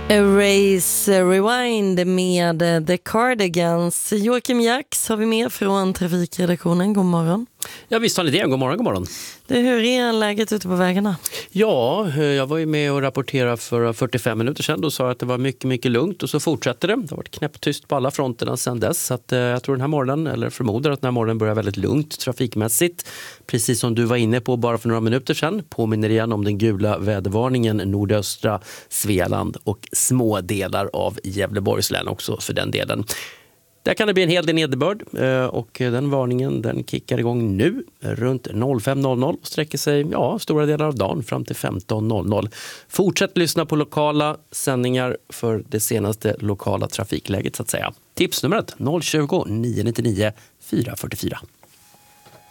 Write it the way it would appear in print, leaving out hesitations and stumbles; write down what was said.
Erase Rewind med The Cardigans. Joakim Jax har vi med från trafikredaktionen. God morgon. Ja, visst har ni det. God morgon, god morgon. Hur är läget ute på vägarna? Ja, jag var ju med och rapporterade för 45 minuter sedan och sa att det var mycket, mycket lugnt och så fortsätter det. Det har varit knäpptyst på alla fronterna sedan dess. Så att, jag tror den här morgonen, eller förmodar att den här morgonen börjar väldigt lugnt trafikmässigt. Precis som du var inne på bara för några minuter sedan. Påminner igen om den gula vädervarningen nordöstra Svealand och små delar av Gävleborgs län också för den delen. Där kan det bli en hel del nederbörd och den varningen den kickar igång nu runt 05.00 och sträcker sig stora delar av dagen fram till 15.00. Fortsätt lyssna på lokala sändningar för det senaste lokala trafikläget så att säga. Tipsnumret 020 999 444.